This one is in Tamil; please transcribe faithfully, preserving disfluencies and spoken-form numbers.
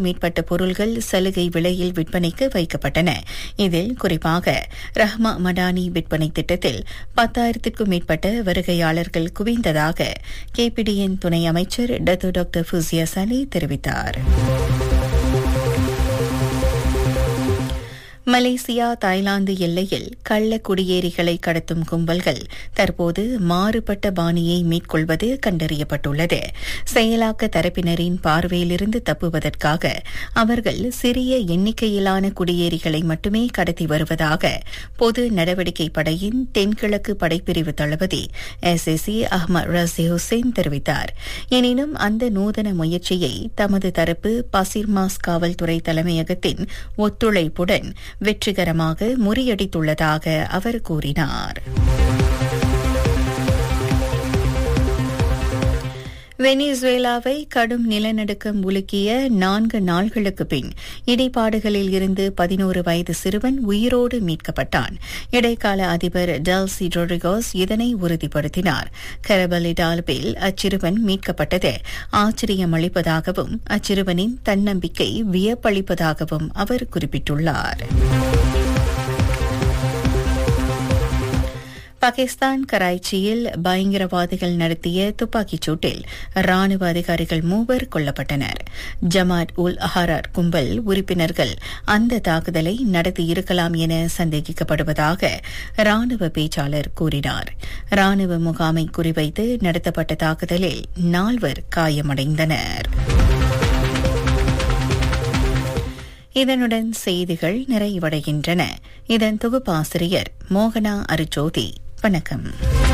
மேற்பட்ட பொருள்கள் சலுகை விலையில் விற்பனைக்கு வைக்கப்பட்டன. இதில் குறிப்பாக ரஹ்மா மடானி விற்பனை திட்டத்தில் பத்தாயிரத்திற்கும் மேற்பட்ட வருகையாளர்கள் குவிந்ததாக கேபிடிஎன் துணை அமைச்சர் டத்து டாக்டர் ஃபுசியா சலி தெரிவித்தார். மலேசியா தாய்லாந்து எல்லையில் கள்ள குடியேறிகளை கடத்தும் கும்பல்கள் தற்போது மாறுபட்ட பாணியை மேற்கொள்வது கண்டறியப்பட்டுள்ளது. செயலாக்க தரப்பினரின் பார்வையிலிருந்து தப்புவதற்காக அவர்கள் சிறிய எண்ணிக்கையிலான குடியேறிகளை மட்டுமே கடத்தி வருவதாக பொது நடவடிக்கை படையின் தென்கிழக்கு படைப்பிரிவு தளபதி எஸ் எஸ் சி அஹ்மத் ரசி ஹுசேன் தெரிவித்தார். எனினும் அந்த நூதன முயற்சியை தமது தரப்பு பசிர்மாஸ் காவல்துறை தலைமையகத்தின் ஒத்துழைப்புடன் வெற்றிகரமாக முறியடித்துள்ளதாக அவர் கூறினார். வெனிசுவேலாவை கடும் நிலநடுக்கம் உலுக்கிய நான்கு நாள்களுக்கு பின் இடைப்பாடுகளில் இருந்து பதினோரு வயது சிறுவன் உயிரோடு மீட்கப்பட்டான். இடைக்கால அதிபர் டெல்சி ரொட்ரிகோஸ் இதனை உறுதிப்படுத்தினார். கரபலிடால்பில் அச்சிறுவன் மீட்கப்பட்டது ஆச்சரியமளிப்பதாகவும் அச்சிறுவனின் தன்னம்பிக்கை வியப்பளிப்பதாகவும் அவர் குறிப்பிட்டுள்ளார். பாகிஸ்தான் கராய்ச்சியில் பயங்கரவாதிகள் நடத்திய துப்பாக்கிச் சூட்டில் ராணுவ அதிகாரிகள் மூவர் கொல்லப்பட்டனர். ஜமாத் உல் அஹரார் கும்பல் உறுப்பினர்கள் அந்த தாக்குதலை நடத்தியிருக்கலாம் என சந்தேகிக்கப்படுவதாக ராணுவ பேச்சாளர் கூறினார். ராணுவ முகாமை குறிவைத்து நடத்தப்பட்ட தாக்குதலில் நால்வர் காயமடைந்தனர். இதனுடன் செய்திகள் நிறைவடைகின்றன. இதன் தொகுப்பாசிரியர் மோகனா அருஜோதி. வணக்கம்.